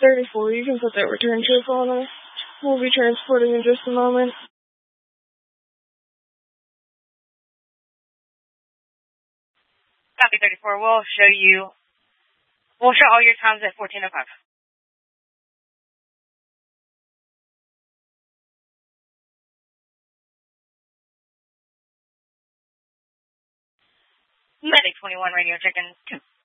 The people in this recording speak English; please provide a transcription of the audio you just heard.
34, you can put that return trip on us. We'll be transporting in just a moment. Copy 34, we'll show all your times at 14:05. Medic 21, radio check-in 2.